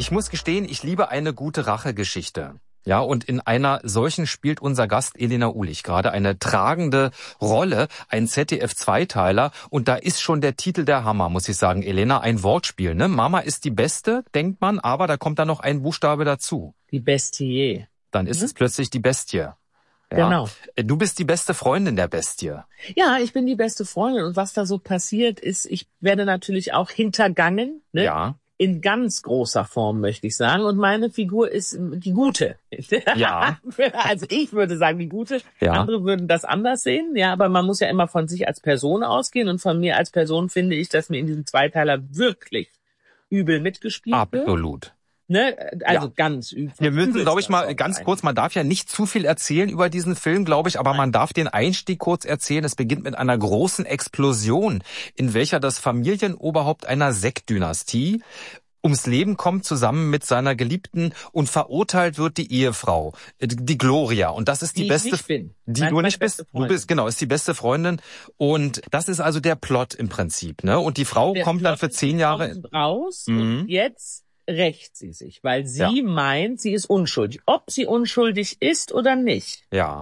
Ich muss gestehen, ich liebe eine gute Rachegeschichte. Ja, und in einer solchen spielt unser Gast Elena Ulich gerade eine tragende Rolle, ein ZDF-Zweiteiler. Und da ist schon der Titel der Hammer, muss ich sagen, Elena, ein Wortspiel, ne? Mama ist die Beste, denkt man, aber da kommt dann noch ein Buchstabe dazu. Die Bestie. Dann ist es plötzlich die Bestie. Ja. Genau. Du bist die beste Freundin der Bestie. Ja, ich bin die beste Freundin. Und was da so passiert ist, ich werde natürlich auch hintergangen, ne? Ja. In ganz großer Form, möchte ich sagen. Und meine Figur ist die Gute. Ja. Also ich würde sagen, die Gute. Ja. Andere würden das anders sehen. Ja, aber man muss ja immer von sich als Person ausgehen. Und von mir als Person finde ich, dass mir in diesem Zweiteiler wirklich übel mitgespielt wird. Absolut. Ne? Also ja. ganz übel. Wir müssen, glaube ich, mal ganz kurz, man darf ja nicht zu viel erzählen über diesen Film, glaube ich, aber man darf den Einstieg kurz erzählen. Es beginnt mit einer großen Explosion, in welcher das Familienoberhaupt einer Sek-Dynastie ums Leben kommt, zusammen mit seiner Geliebten, und verurteilt wird die Ehefrau, die Gloria. Und das ist die beste, ich nicht bin. die du nicht bist. Du bist, genau, ist die beste Freundin. Und das ist also der Plot im Prinzip, ne? Und die Frau kommt dann für 10 Jahre raus. Und jetzt rächt sie sich, weil sie meint, sie ist unschuldig. Ob sie unschuldig ist oder nicht,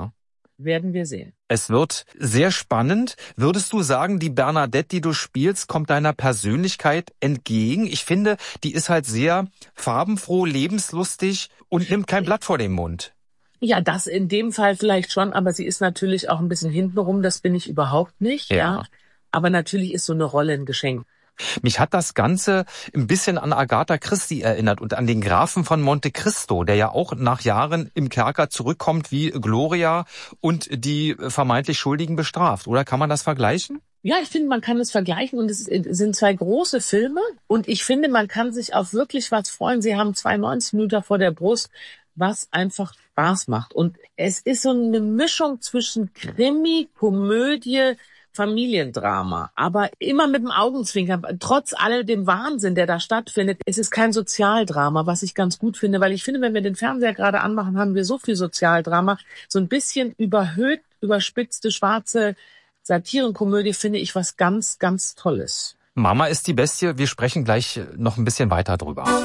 werden wir sehen. Es wird sehr spannend. Würdest du sagen, die Bernadette, die du spielst, kommt deiner Persönlichkeit entgegen? Ich finde, die ist halt sehr farbenfroh, lebenslustig und nimmt kein Blatt vor den Mund. Ja, das in dem Fall vielleicht schon, aber sie ist natürlich auch ein bisschen hintenrum, das bin ich überhaupt nicht. Ja. Aber natürlich ist so eine Rolle ein Geschenk. Mich hat das Ganze ein bisschen an Agatha Christie erinnert und an den Grafen von Monte Cristo, der ja auch nach Jahren im Kerker zurückkommt wie Gloria und die vermeintlich Schuldigen bestraft. Oder kann man das vergleichen? Ja, ich finde, man kann es vergleichen und es sind 2 große Filme und ich finde, man kann sich auf wirklich was freuen. Sie haben 92 Minuten vor der Brust, was einfach Spaß macht. Und es ist so eine Mischung zwischen Krimi, Komödie, Familiendrama, aber immer mit dem Augenzwinkern, trotz all dem Wahnsinn, der da stattfindet. Es ist kein Sozialdrama, was ich ganz gut finde, weil ich finde, wenn wir den Fernseher gerade anmachen, haben wir so viel Sozialdrama. So ein bisschen überhöht, überspitzte, schwarze Satirenkomödie finde ich was ganz, ganz Tolles. Mama ist die Bestie. Wir sprechen gleich noch ein bisschen weiter drüber.